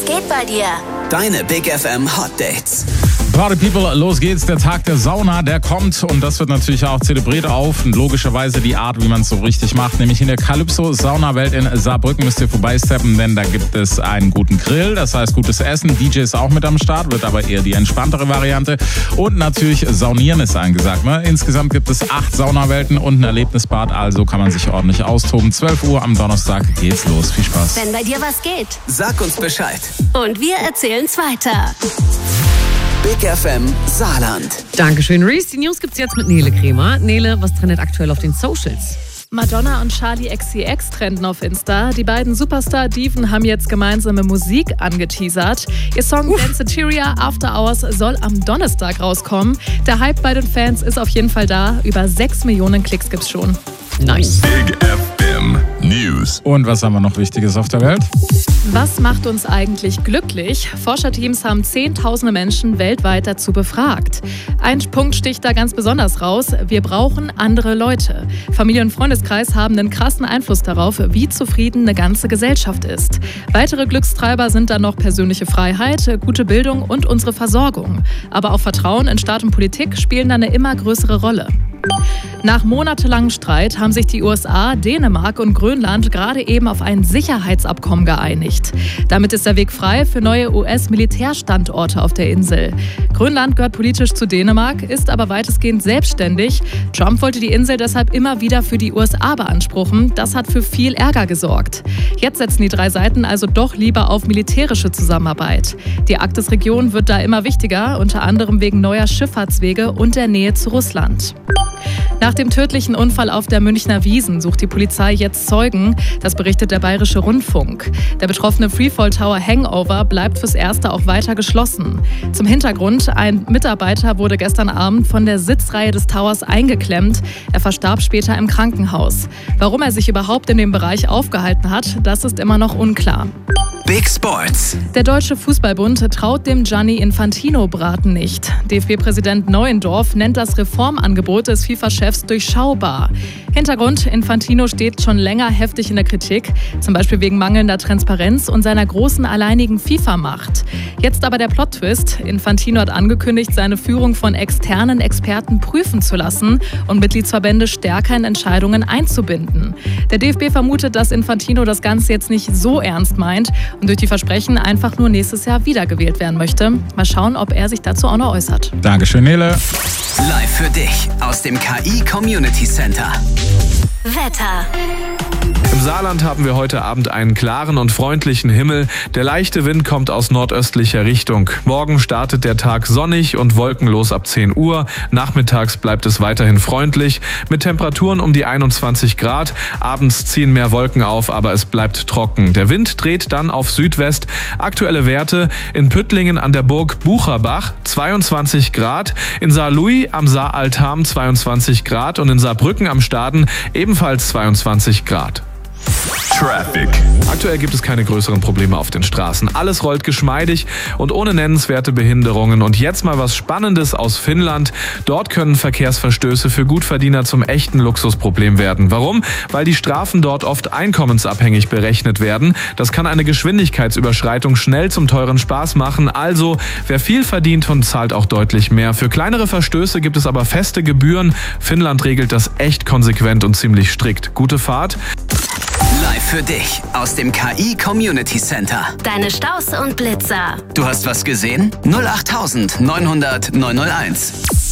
geht bei dir? Deine Big FM Hot Dates. Party People, los geht's. Der Tag der Sauna, der kommt und das wird natürlich auch zelebriert auf logischerweise die Art, wie man es so richtig macht, nämlich in der Calypso-Sauna-Welt in Saarbrücken müsst ihr vorbeisteppen, denn da gibt es einen guten Grill, das heißt gutes Essen, DJ ist auch mit am Start, wird aber eher die entspanntere Variante und natürlich Saunieren ist angesagt. Ne? Insgesamt gibt es 8 Saunawelten und ein Erlebnisbad, also kann man sich ordentlich austoben. 12 Uhr am Donnerstag geht's los. Viel Spaß. Wenn bei dir was geht. Sag uns Bescheid. Und wir erzählen's weiter. Big FM Saarland. Dankeschön, Reese. Die News gibt's jetzt mit Nele Kremer. Nele, was trendet aktuell auf den Socials? Madonna und Charli XCX trenden auf Insta. Die beiden Superstar-Diven haben jetzt gemeinsame Musik angeteasert. Ihr Song Danceteria After Hours soll am Donnerstag rauskommen. Der Hype bei den Fans ist auf jeden Fall da. Über 6 Millionen Klicks gibt's schon. Nice. Big FM News. Und was haben wir noch Wichtiges auf der Welt? Was macht uns eigentlich glücklich? Forscherteams haben Zehntausende Menschen weltweit dazu befragt. Ein Punkt sticht da ganz besonders raus. Wir brauchen andere Leute. Familie und Freundeskreis haben einen krassen Einfluss darauf, wie zufrieden eine ganze Gesellschaft ist. Weitere Glückstreiber sind dann noch persönliche Freiheit, gute Bildung und unsere Versorgung. Aber auch Vertrauen in Staat und Politik spielen da eine immer größere Rolle. Nach monatelangem Streit haben sich die USA, Dänemark und Grönland gerade eben auf ein Sicherheitsabkommen geeinigt. Damit ist der Weg frei für neue US-Militärstandorte auf der Insel. Grönland gehört politisch zu Dänemark, ist aber weitestgehend selbstständig. Trump wollte die Insel deshalb immer wieder für die USA beanspruchen. Das hat für viel Ärger gesorgt. Jetzt setzen die 3 Seiten also doch lieber auf militärische Zusammenarbeit. Die Arktisregion wird da immer wichtiger, unter anderem wegen neuer Schifffahrtswege und der Nähe zu Russland. Nach dem tödlichen Unfall auf der Münchner Wiesn sucht die Polizei jetzt Zeugen. Das berichtet der Bayerische Rundfunk. Der betroffene Freefall Tower Hangover bleibt fürs Erste auch weiter geschlossen. Zum Hintergrund: Ein Mitarbeiter wurde gestern Abend von der Sitzreihe des Towers eingeklemmt. Er verstarb später im Krankenhaus. Warum er sich überhaupt in dem Bereich aufgehalten hat, das ist immer noch unklar. Big Sports. Der Deutsche Fußballbund traut dem Gianni Infantino-Braten nicht. DFB-Präsident Neuendorf nennt das Reformangebot des FIFA-Chefs durchschaubar. Hintergrund: Infantino steht schon länger heftig in der Kritik, zum Beispiel wegen mangelnder Transparenz und seiner großen alleinigen FIFA-Macht. Jetzt aber der Plot-Twist: Infantino hat angekündigt, seine Führung von externen Experten prüfen zu lassen und Mitgliedsverbände stärker in Entscheidungen einzubinden. Der DFB vermutet, dass Infantino das Ganze jetzt nicht so ernst meint und durch die Versprechen einfach nur nächstes Jahr wiedergewählt werden möchte. Mal schauen, ob er sich dazu auch noch äußert. Dankeschön, Nele. Live für dich aus dem KI Community Center. Wetter. Im Saarland haben wir heute Abend einen klaren und freundlichen Himmel. Der leichte Wind kommt aus nordöstlicher Richtung. Morgen startet der Tag sonnig und wolkenlos ab 10 Uhr. Nachmittags bleibt es weiterhin freundlich mit Temperaturen um die 21 Grad. Abends ziehen mehr Wolken auf, aber es bleibt trocken. Der Wind dreht dann auf Südwest. Aktuelle Werte: in Püttlingen an der Burg Bucherbach 22 Grad, in Saarlouis am Saaraltham 22 Grad und in Saarbrücken am Staden ebenfalls 22 Grad. Traffic. Aktuell gibt es keine größeren Probleme auf den Straßen. Alles rollt geschmeidig und ohne nennenswerte Behinderungen. Und jetzt mal was Spannendes aus Finnland. Dort können Verkehrsverstöße für Gutverdiener zum echten Luxusproblem werden. Warum? Weil die Strafen dort oft einkommensabhängig berechnet werden. Das kann eine Geschwindigkeitsüberschreitung schnell zum teuren Spaß machen. Also, wer viel verdient und zahlt auch deutlich mehr. Für kleinere Verstöße gibt es aber feste Gebühren. Finnland regelt das echt konsequent und ziemlich strikt. Gute Fahrt. Live für dich aus dem KI Community Center. Deine Staus und Blitzer. Du hast was gesehen? 08900 901.